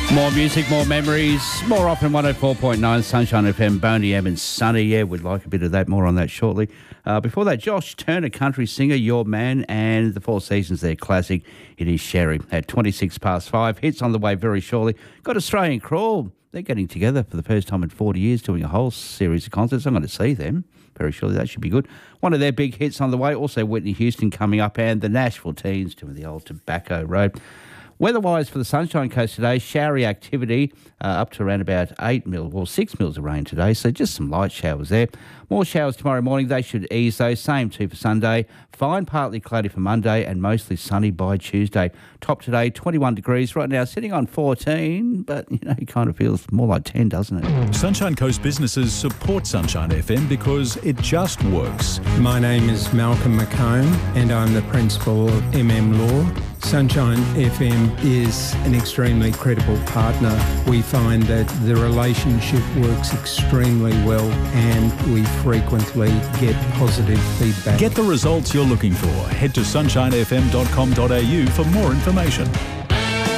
More music, more memories, more often 104.9 Sunshine FM, Boney M and Sunny. Yeah, we'd like a bit of that, more on that shortly. Before that, Josh Turner, country singer, Your Man, and the Four Seasons, their classic, It Is Sherry, at 26 past 5. Hits on the way very shortly. Got Australian Crawl. They're getting together for the first time in 40 years, doing a whole series of concerts. I'm going to see them very shortly. That should be good. One of their big hits on the way. Also, Whitney Houston coming up, and the Nashville Teens doing the old Tobacco Road. Weather-wise for the Sunshine Coast today, showery activity up to around about 6 mils of rain today, so just some light showers there. More showers tomorrow morning. They should ease, though. Same too for Sunday. Fine, partly cloudy for Monday and mostly sunny by Tuesday. Top today, 21 degrees. Right now, sitting on 14, but, it kind of feels more like 10, doesn't it? Sunshine Coast businesses support Sunshine FM because it just works. My name is Malcolm McComb and I'm the principal of MM Law. Sunshine FM is an extremely credible partner. We find that the relationship works extremely well and we frequently get positive feedback. Get the results you're looking for. Head to sunshinefm.com.au for more information.